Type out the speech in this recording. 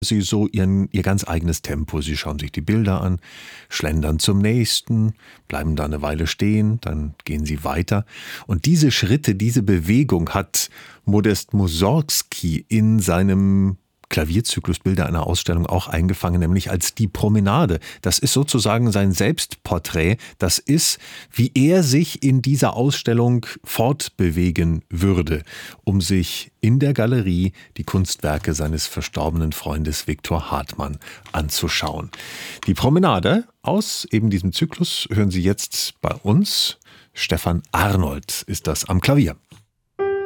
Sie so ihr ganz eigenes Tempo. Sie schauen sich die Bilder an, schlendern zum nächsten, bleiben da eine Weile stehen, dann gehen sie weiter. Und diese Schritte, diese Bewegung hat Modest Mussorgsky in seinem Klavierzyklus Bilder einer Ausstellung auch eingefangen, nämlich als die Promenade. Das ist sozusagen sein Selbstporträt. Das ist, wie er sich in dieser Ausstellung fortbewegen würde, um sich in der Galerie die Kunstwerke seines verstorbenen Freundes Viktor Hartmann anzuschauen. Die Promenade aus eben diesem Zyklus hören Sie jetzt bei uns. Stefan Arnold ist das am Klavier.